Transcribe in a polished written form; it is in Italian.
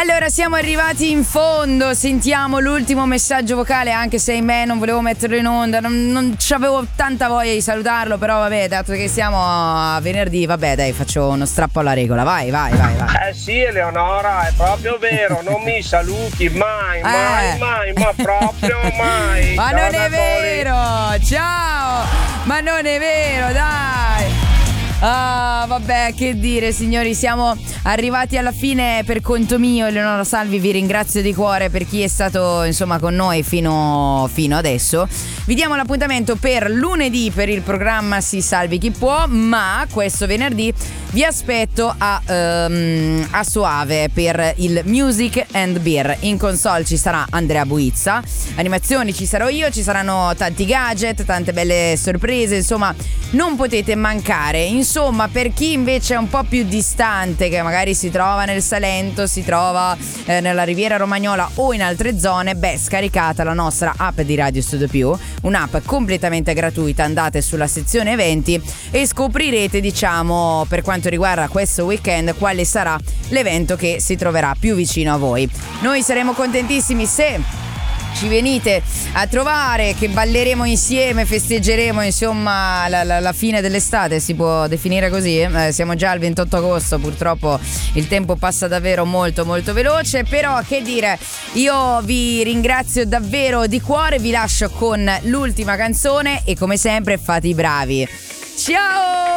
Allora, siamo arrivati in fondo, sentiamo l'ultimo messaggio vocale, anche se ahimè non volevo metterlo in onda, non avevo tanta voglia di salutarlo, però vabbè, dato che siamo a venerdì, vabbè dai, faccio uno strappo alla regola, vai. Sì, Eleonora, è proprio vero, non mi saluti mai, ma proprio mai. Ma non è vero, ciao, ma non è vero, dai. Ah, vabbè, che dire, signori, siamo arrivati alla fine per conto mio. Eleonora Salvi, vi ringrazio di cuore per chi è stato insomma con noi fino adesso. Vi diamo l'appuntamento per lunedì per il programma Si Salvi Chi Può, ma questo venerdì vi aspetto a Soave per il Music and Beer. In console ci sarà Andrea Buizza, animazioni ci sarò io, ci saranno tanti gadget, tante belle sorprese, insomma non potete mancare. Insomma, per chi invece è un po' più distante, che magari si trova nel Salento, si trova nella Riviera Romagnola o in altre zone, scaricata la nostra app di Radio Studio Più, un'app completamente gratuita. Andate sulla sezione eventi e scoprirete, diciamo, per quanto riguarda questo weekend, quale sarà l'evento che si troverà più vicino a voi. Noi saremo contentissimi se ci venite a trovare, che balleremo insieme, festeggeremo insomma la fine dell'estate, si può definire così. Siamo già al 28 agosto, purtroppo il tempo passa davvero molto molto veloce, però che dire, io vi ringrazio davvero di cuore, vi lascio con l'ultima canzone e come sempre fate i bravi. Ciao!